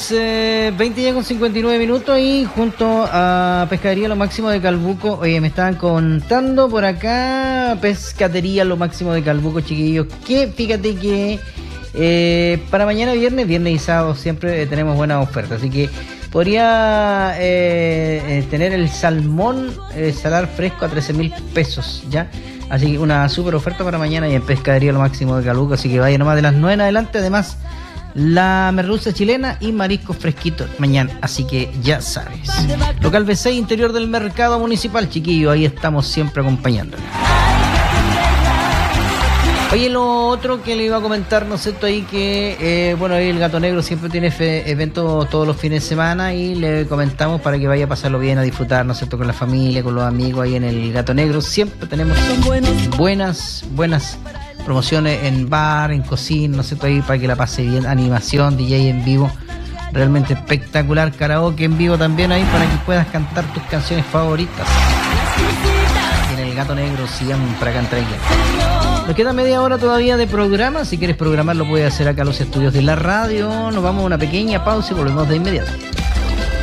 20 ya con 59 minutos y junto a Pescadería Lo Máximo de Calbuco. Oye, me estaban contando por acá, Pescadería Lo Máximo de Calbuco, chiquillos, que fíjate que para mañana viernes y sábado siempre tenemos buenas ofertas, así que podría tener el salmón salar fresco a 13.000 pesos, ¿ya? Así que una super oferta para mañana y en Pescadería Lo Máximo de Calbuco, así que vaya nomás de las 9 en adelante, además la merluza chilena y mariscos fresquitos mañana, así que ya sabes. Local B6, interior del mercado municipal, chiquillo, ahí estamos siempre acompañándole. Oye, lo otro que le iba a comentar, ¿no es cierto? Ahí que, bueno, ahí el Gato Negro siempre tiene eventos todos los fines de semana y le comentamos para que vaya a pasarlo bien, a disfrutar, ¿no es cierto? Con la familia, con los amigos ahí en el Gato Negro. Siempre tenemos buenas promociones en bar, en cocina, ¿no es cierto? Ahí para que la pase bien, animación, DJ en vivo, realmente espectacular, karaoke en vivo también ahí para que puedas cantar tus canciones favoritas. En el Gato Negro siempre acá en Trailer. Nos queda media hora todavía de programa, si quieres programar lo puedes hacer acá en los estudios de la radio. Nos vamos a una pequeña pausa y volvemos de inmediato.